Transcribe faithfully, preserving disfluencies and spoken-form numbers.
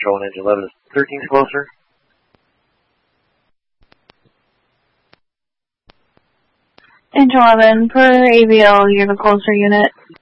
Control and Engine eleven. thirteen's closer. Engine eleven, per A V L, you're the closer unit.